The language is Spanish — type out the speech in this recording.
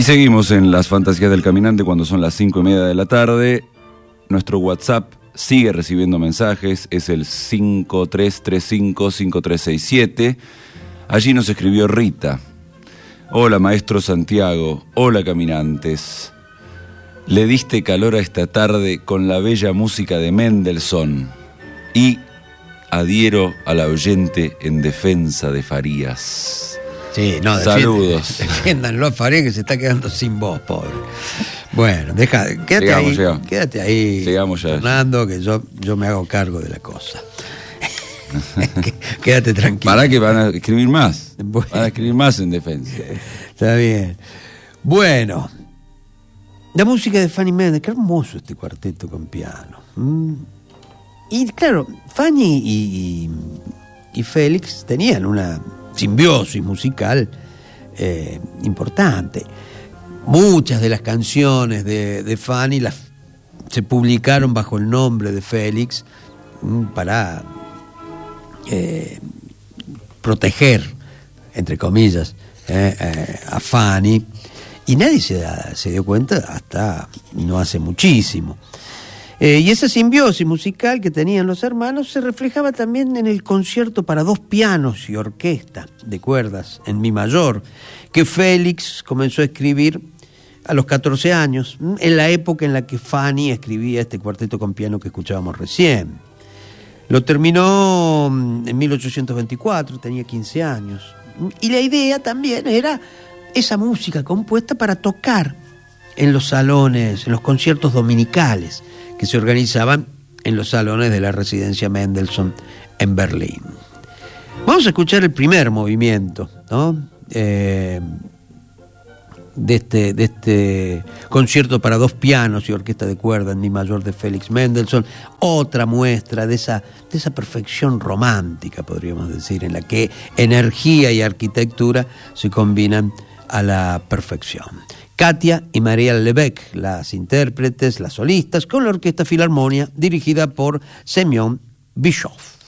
Y seguimos en las fantasías del caminante cuando son las 5:30 de la tarde. Nuestro WhatsApp sigue recibiendo mensajes, es el 5335-5367. Allí nos escribió Rita. Hola maestro Santiago, hola caminantes. Le diste calor a esta tarde con la bella música de Mendelssohn y adhiero al oyente en defensa de Farías. Sí, no, saludos. Defiéndanlo a Farías que se está quedando sin voz, pobre. Bueno, quédate ahí, llegamos ya, Fernando, que yo me hago cargo de la cosa. Quédate tranquilo. Para que van a escribir más. Bueno. Van a escribir más en defensa. Está bien. Bueno, la música de Fanny Mendelssohn, qué hermoso este cuarteto con piano. Y claro, Fanny y Félix tenían una simbiosis musical importante. Muchas de las canciones de Fanny se publicaron bajo el nombre de Félix para proteger, entre comillas, a Fanny, y nadie se dio cuenta hasta no hace muchísimo. Y esa simbiosis musical que tenían los hermanos se reflejaba también en el concierto para 2 pianos y orquesta de cuerdas en mi mayor, que Félix comenzó a escribir a los 14 años, en la época en la que Fanny escribía este cuarteto con piano que escuchábamos recién. Lo terminó en 1824, tenía 15 años. Y la idea también era esa música compuesta para tocar en los salones, en los conciertos dominicales que se organizaban en los salones de la residencia Mendelssohn en Berlín. Vamos a escuchar el primer movimiento, ¿no? De este concierto para 2 pianos y orquesta de cuerda en mi mayor de Félix Mendelssohn, otra muestra de esa perfección romántica, podríamos decir, en la que energía y arquitectura se combinan a la perfección. Katia y María Lebec, las intérpretes, las solistas, con la Orquesta Filarmonia dirigida por Semyon Bischoff.